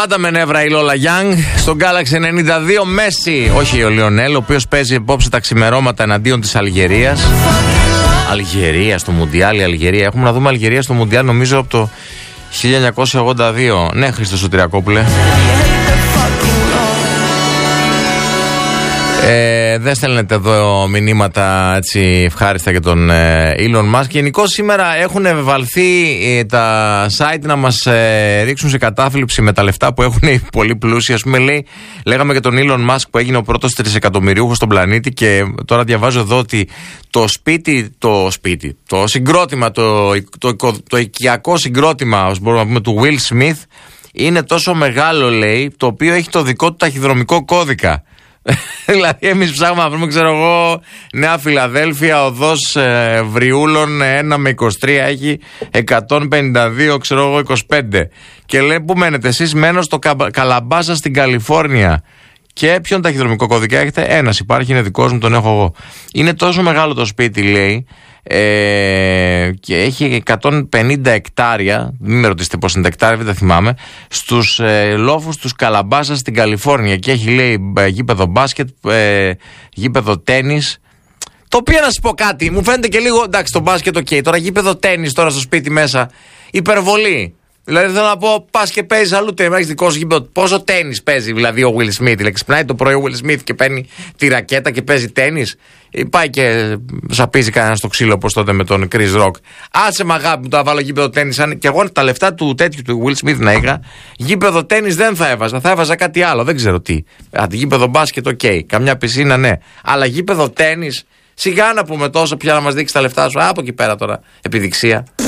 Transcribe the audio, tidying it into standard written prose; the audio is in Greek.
Πάντα με νεύρα η Λόλα Γιάνγκ. Στον Galaxy 92 Μέση. Όχι ο Λιονέλ, ο οποίος παίζει απόψε τα ξημερώματα εναντίον της Αλγερίας. Αλγερία στο Μουντιάλ, η Αλγερία. Έχουμε να δούμε Αλγερία στο Μουντιάλ νομίζω από το 1982. Ναι, Χρήστο Σωτηριακόπουλε. Δεν στέλνετε εδώ μηνύματα έτσι ευχάριστα για τον Elon Musk. Γενικώς σήμερα έχουν βαλθεί τα site να μας ρίξουν σε κατάθλιψη με τα λεφτά που έχουν οι πολύ πλούσιοι. Ας πούμε, λέγαμε για τον Elon Musk που έγινε ο πρώτος τρισεκατομμυριούχος στον πλανήτη, και τώρα διαβάζω εδώ ότι το συγκρότημα, το οικιακό συγκρότημα, ως μπορούμε να πούμε, του Will Smith είναι τόσο μεγάλο, λέει, το οποίο έχει το δικό του ταχυδρομικό κώδικα. Δηλαδή εμείς ψάχνουμε να βρούμε, ξέρω εγώ, Νέα Φιλαδέλφια, οδός Βριούλων 1 με 23, έχει 152, ξέρω εγώ, 25. Και λέει, πού μένετε εσείς? Μένω στο Καλαμπάσα στην Καλιφόρνια. Και ποιον ταχυδρομικό κώδικα έχετε? Ένας υπάρχει, είναι δικός μου, τον έχω εγώ. Είναι τόσο μεγάλο το σπίτι, λέει, και έχει 150 εκτάρια, μην με ρωτήσετε πώς είναι τα εκτάρια, δεν τα θυμάμαι, στους λόφους τους Καλαμπάσα στην Καλιφόρνια, και έχει, λέει, γήπεδο μπάσκετ, γήπεδο τένις, το οποίο, να σας πω κάτι, μου φαίνεται και λίγο, εντάξει, το μπάσκετ ok, τώρα γήπεδο τένις τώρα στο σπίτι μέσα, υπερβολή. Δηλαδή θέλω να πω, πας και παίζεις αλλού, έχεις δικό σου γήπεδο. Πόσο τένις παίζει δηλαδή ο Will Smith? Ξυπνάει το πρωί ο Will Smith και παίρνει τη ρακέτα και παίζει τένις. Πάει και σαπίζει κανένα στο ξύλο, όπως τότε με τον Chris Rock. Άσε με αγάπη μου, το να βάλω γήπεδο τένις. Και εγώ τα λεφτά του τέτοιου του Will Smith να είχα, γήπεδο τένις δεν θα έβαζα. Θα έβαζα κάτι άλλο, δεν ξέρω τι. Γήπεδο μπάσκετ, ok. Καμιά πισίνα, ναι. Αλλά γήπεδο τένις, σιγά να πούμε τόσο πια να μας δείξει τα λεφτά σου. Από εκεί πέρα τώρα, επιδειξία.